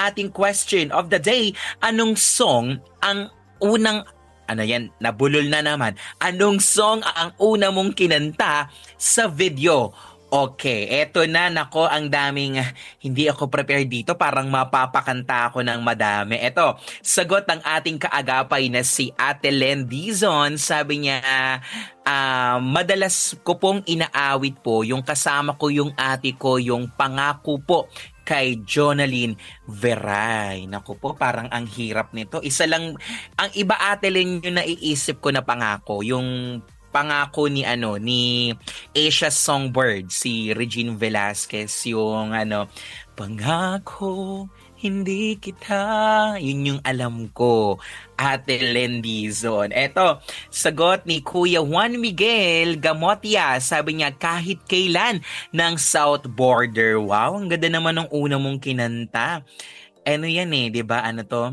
ating question of the day. Anong song ang unang nabulol na naman. Anong song ang una mong kinanta sa video? Okay, eto na, nako, ang daming, hindi ako prepared dito, parang mapapakanta ako ng madami. Eto, sagot ng ating kaagapay na si Ate Len Dizon, sabi niya, madalas ko pong inaawit po, yung kasama ko yung ate ko, yung Pangako po, kay Jonaline Veray. Naku po, parang ang hirap nito. Isa lang, ang iba Ate Len yung naiisip ko na Pangako, yung Pangako ni Asia Songbird, si Regine Velasquez, yung Pangako hindi kita, yun yung alam ko. Ate Len Dizon. Eto, sagot ni Kuya Juan Miguel Gamotia, sabi niya kahit kailan ng South Border. Wow, ang ganda naman ng una mong kinanta. Ano yan 'di ba? Ano to?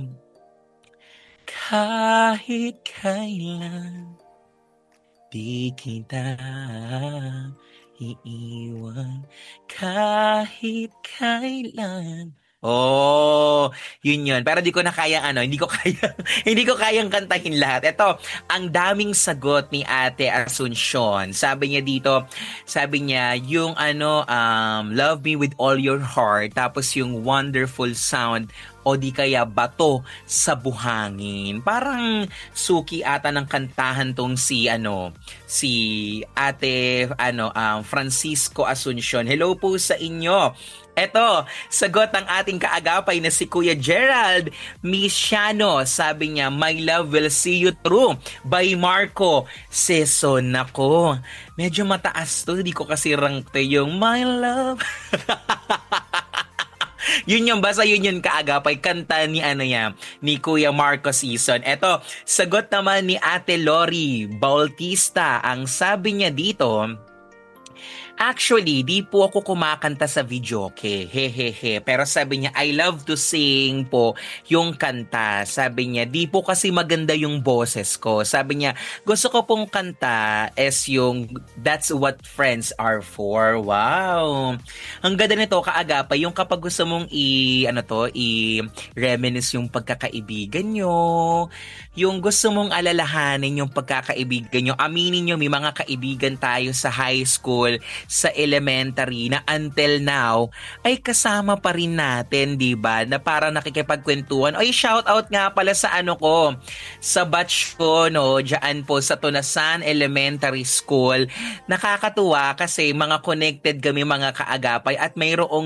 Kahit kailan di kita iiwan, kahit kailan. Oh, yun. Pero hindi ko hindi ko kayang kantahin lahat. Ito, ang daming sagot ni Ate Asuncion. Sabi niya yung love me with all your heart, tapos yung wonderful sound o di kaya bato sa buhangin. Parang suki ata ng kantahan tong si Ate Francisco Asuncion. Hello po sa inyo. Eto, sagot ng ating kaagapay na si Kuya Gerald Misiano. Sabi niya, My Love Will See You Through by Marco Seson. Nako, medyo mataas to. Hindi ko kasi rank to yung My Love. Yun kaagapay, kanta ni ni Kuya Marco Season. Eto, sagot naman ni Ate Lori Bautista. Ang sabi niya dito, actually, di po ako kumakanta sa videoke. Hehehe. Pero sabi niya, I love to sing po yung kanta. Sabi niya, di po kasi maganda yung boses ko. Sabi niya, gusto ko pong kanta is yung That's What Friends Are For. Wow! Ang ganda nito, kaagapay, yung kapag gusto mong i-reminisce yung pagkakaibigan nyo, yung gusto mong alalahanin yung pagkakaibigan nyo, aminin nyo, may mga kaibigan tayo sa high school, sa elementary na until now ay kasama pa rin natin, 'di ba? Na parang nakikipagkwentuhan. Oy, shout out nga pala sa sa batch ko diyan po sa Tunasan Elementary School. Nakakatuwa kasi mga connected kami mga kaagapay at mayroong